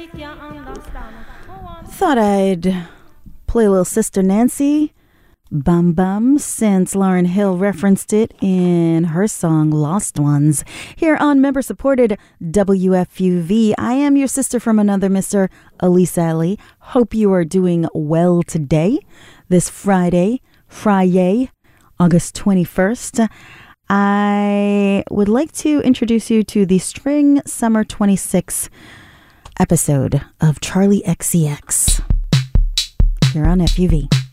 Thought I'd play a little Sister Nancy, Bum Bum, since Lauryn Hill referenced it in her song Lost Ones. Here on member-supported WFUV, I am your sister from another mister, Elisa Ellie. Hope you are doing well today, this Friday, August 21st. I would like to introduce you to the Spring Summer 26 episode of Charlie XCX here on FUV.